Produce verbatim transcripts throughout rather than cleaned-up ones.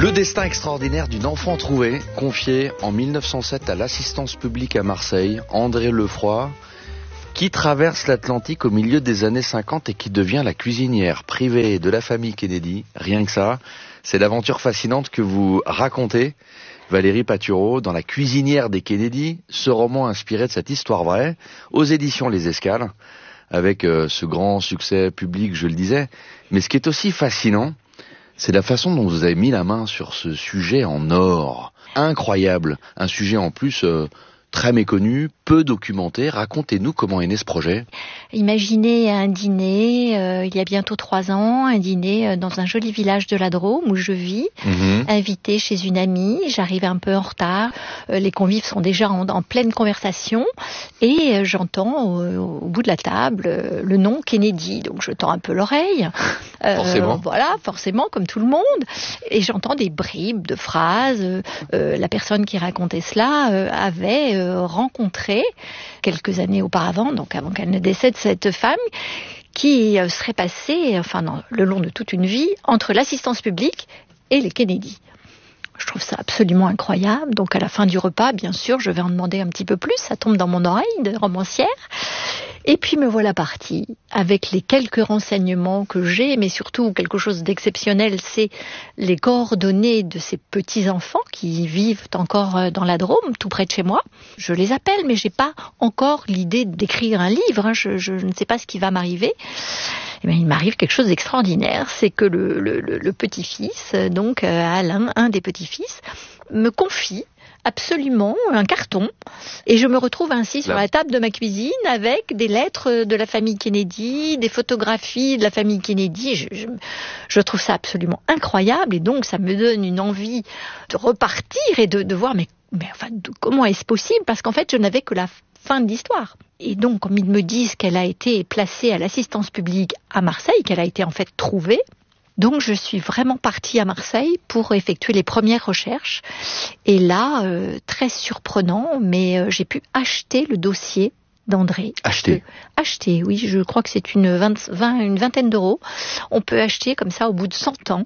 Le destin extraordinaire d'une enfant trouvée, confiée en mille neuf cent sept à l'assistance publique à Marseille, André Lefroy, qui traverse l'Atlantique au milieu des années cinquante et qui devient la cuisinière privée de la famille Kennedy. Rien que ça, c'est l'aventure fascinante que vous racontez, Valérie Patureau, dans La cuisinière des Kennedy, ce roman inspiré de cette histoire vraie, aux éditions Les Escales, avec euh, ce grand succès public, je le disais. Mais ce qui est aussi fascinant, c'est la façon dont vous avez mis la main sur ce sujet en or. Incroyable. Un sujet en plus euh, très méconnu, peu documenté. Racontez-nous comment est né ce projet. Imaginez un dîner, euh, il y a bientôt trois ans, un dîner euh, dans un joli village de la Drôme où je vis, mmh. invité chez une amie. J'arrive un peu en retard. Euh, les convives sont déjà en, en pleine conversation et euh, j'entends euh, au bout de la table euh, le nom Kennedy. Donc je tends un peu l'oreille. Euh, forcément. Voilà, forcément, comme tout le monde. Et j'entends des bribes de phrases. Euh, la personne qui racontait cela euh, avait euh, rencontré quelques années auparavant, donc avant qu'elle ne décède, cette femme qui euh, serait passée, enfin non, le long de toute une vie, entre l'assistance publique et les Kennedy. Je trouve ça absolument incroyable. Donc à la fin du repas, bien sûr, je vais en demander un petit peu plus. Ça tombe dans mon oreille de romancière. Et puis me voilà partie avec les quelques renseignements que j'ai, mais surtout quelque chose d'exceptionnel, c'est les coordonnées de ces petits-enfants qui vivent encore dans la Drôme, tout près de chez moi. Je les appelle, mais j'ai pas encore l'idée d'écrire un livre. Hein. Je, je, je ne sais pas ce qui va m'arriver. Eh bien, il m'arrive quelque chose d'extraordinaire, c'est que le, le, le, le petit-fils, donc Alain, un des petits-fils, me confie absolument un carton et je me retrouve ainsi sur la table de ma cuisine avec des lettres de la famille Kennedy, des photographies de la famille Kennedy. Je, je, je trouve ça absolument incroyable et donc ça me donne une envie de repartir et de, de voir mais, mais enfin de, comment est-ce possible, parce qu'en fait je n'avais que la fin de l'histoire. Et donc comme ils me disent qu'elle a été placée à l'assistance publique à Marseille, qu'elle a été en fait trouvée, donc je suis vraiment partie à Marseille pour effectuer les premières recherches. Et là, euh, très surprenant, mais euh, j'ai pu acheter le dossier d'André. Acheter euh, Acheter, oui, je crois que c'est une, vingt, vingt, une vingtaine d'euros. On peut acheter comme ça au bout de cent ans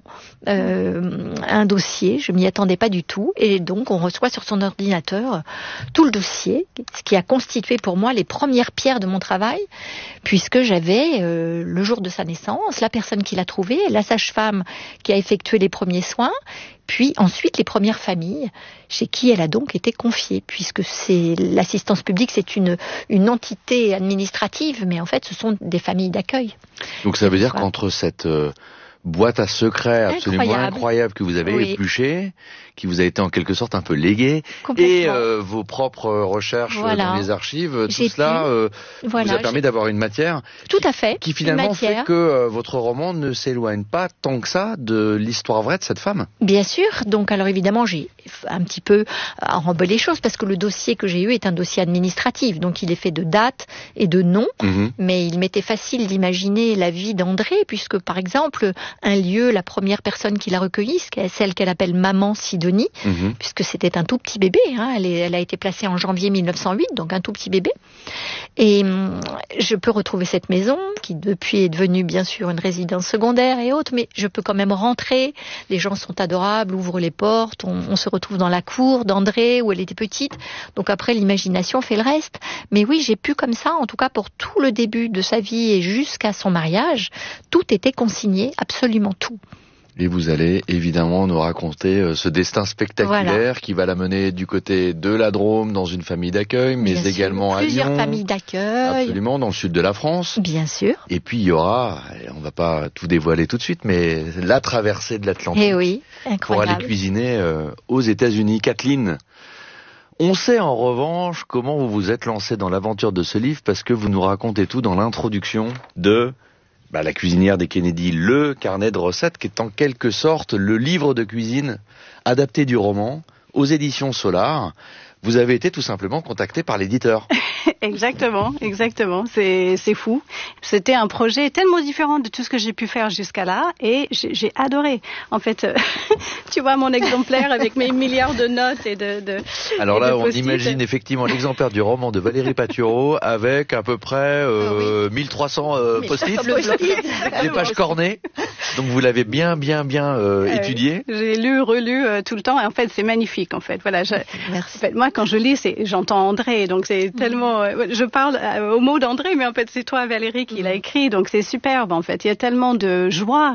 euh, un dossier, je m'y attendais pas du tout. Et donc on reçoit sur son ordinateur tout le dossier, ce qui a constitué pour moi les premières pierres de mon travail, puisque j'avais euh, le jour de sa naissance, la personne qui l'a trouvé, la sage-femme qui a effectué les premiers soins, puis ensuite les premières familles chez qui elle a donc été confiée, puisque c'est l'assistance publique, c'est une, une entité administrative, mais en fait ce sont des familles d'accueil. Donc ça veut dire qu'entre cette euh, boîte à secrets absolument incroyable, incroyable que vous avez oui. épluchée, qui vous a été en quelque sorte un peu léguée, et euh, vos propres recherches voilà. dans les archives, tout cela euh, voilà, vous a permis d'avoir une matière tout à fait, qui finalement fait que euh, votre roman ne s'éloigne pas tant que ça de l'histoire vraie de cette femme. Bien sûr, donc alors évidemment j'ai un petit peu enrobé les choses, parce que le dossier que j'ai eu est un dossier administratif, donc il est fait de dates et de noms, mm-hmm. mais il m'était facile d'imaginer la vie d'André, puisque par exemple un lieu, la première personne qui l'a recueillie, c'est celle qu'elle appelle Maman Sidonie, Mmh. puisque c'était un tout petit bébé, hein. elle, est, elle a été placée en janvier mille neuf cent huit, donc un tout petit bébé. Et hum, je peux retrouver cette maison, qui depuis est devenue bien sûr une résidence secondaire et autres, mais je peux quand même rentrer, les gens sont adorables, ouvrent les portes, on, on se retrouve dans la cour d'André, où elle était petite, donc après l'imagination fait le reste. Mais oui, j'ai pu comme ça, en tout cas pour tout le début de sa vie et jusqu'à son mariage, tout était consigné, absolument tout. Et vous allez évidemment nous raconter ce destin spectaculaire voilà. qui va la mener du côté de la Drôme, dans une famille d'accueil, mais Bien également sûr, à Lyon. Plusieurs familles d'accueil. Absolument, dans le sud de la France. Bien sûr. Et puis il y aura, on va pas tout dévoiler tout de suite, mais la traversée de l'Atlantique. Eh oui, incroyable. Pour aller cuisiner euh, aux États-Unis. Kathleen, on sait en revanche comment vous vous êtes lancé dans l'aventure de ce livre, parce que vous nous racontez tout dans l'introduction de... Bah, La cuisinière des Kennedy, le carnet de recettes qui est en quelque sorte le livre de cuisine adapté du roman aux éditions Solar. Vous avez été tout simplement contacté par l'éditeur. exactement, exactement. C'est, c'est fou. C'était un projet tellement différent de tout ce que j'ai pu faire jusqu'à là et j'ai, j'ai adoré. En fait, euh, tu vois mon exemplaire avec mes milliards de notes et de... de Alors et là, de on post-it. imagine effectivement l'exemplaire du roman de Valérie Patureau avec à peu près euh, ah oui. mille trois cents euh, post-it, des pages cornées. Donc vous l'avez bien, bien, bien euh, euh, étudié. J'ai lu, relu euh, tout le temps et en fait c'est magnifique en fait. Voilà. Je, Merci. En fait, moi quand je lis, c'est, j'entends André, donc c'est tellement... Euh, je parle euh, au mot d'André, mais en fait c'est toi Valérie qui l'a écrit, donc c'est superbe en fait. Il y a tellement de joie